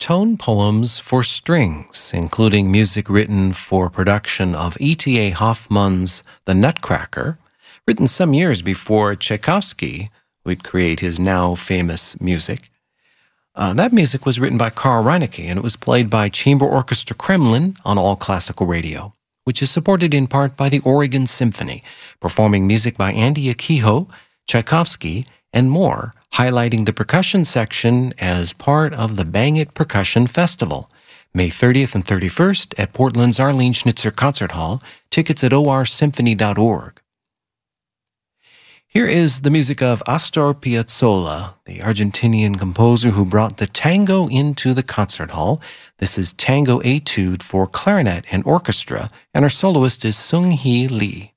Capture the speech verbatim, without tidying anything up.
tone poems for strings, including music written for production of E T A Hoffmann's The Nutcracker, written some years before Tchaikovsky would create his now famous music. Uh, that music was written by Karl Reinecke, and it was played by Chamber Orchestra Kremlin on All Classical Radio, which is supported in part by the Oregon Symphony, performing music by Andy Akiho, Tchaikovsky, and more, highlighting the percussion section as part of the Bang It Percussion Festival, May thirtieth and thirty-first at Portland's Arlene Schnitzer Concert Hall. Tickets at o r symphony dot org. Here is the music of Astor Piazzolla, the Argentinian composer who brought the tango into the concert hall. This is Tango Etude for clarinet and orchestra, and our soloist is Sung Hee Lee.